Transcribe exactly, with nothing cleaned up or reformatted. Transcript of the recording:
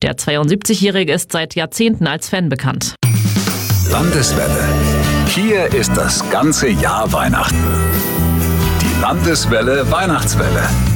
Der zweiundsiebzigjährige ist seit Jahrzehnten als Fan bekannt. Landeswelle. Hier ist das ganze Jahr Weihnachten. Die Landeswelle Weihnachtswelle.